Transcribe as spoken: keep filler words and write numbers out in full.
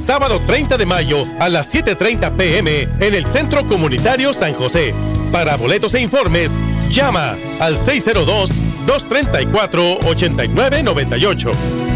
sábado treinta de mayo a las siete treinta p m en el Centro Comunitario San José. Para boletos e informes, llama al seis cero dos, dos tres cuatro, ocho nueve nueve ocho.